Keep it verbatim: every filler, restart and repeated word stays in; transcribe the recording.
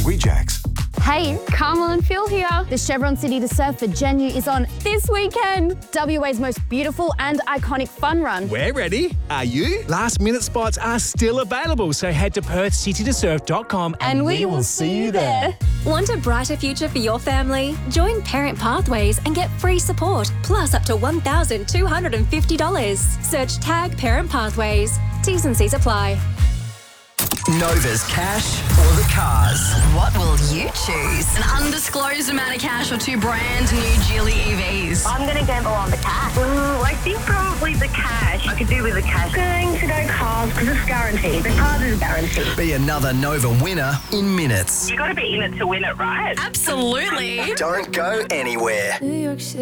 Rejects. Hey, Carmel and Phil here. The Chevron City to Surf for Genu is on this weekend. W A's most beautiful and iconic fun run. We're ready. Are you? Last minute spots are still available, so head to perth city to surf dot com And we will see you there. Want a brighter future for your family? Join Parent Pathways and get free support, plus up to one thousand two hundred fifty dollars. Search tag Parent Pathways. T's and C's apply. Nova's cash or the cars? What will you choose? An undisclosed amount of cash or two brand new Geely E Vs? I'm going to gamble on the cash. Ooh, I think probably the cash. I could do with the cash. Going to go cars because it's guaranteed. The cars is guaranteed. Be another Nova winner in minutes. You got to be in it to win it, right? Absolutely. Don't go anywhere. New York City.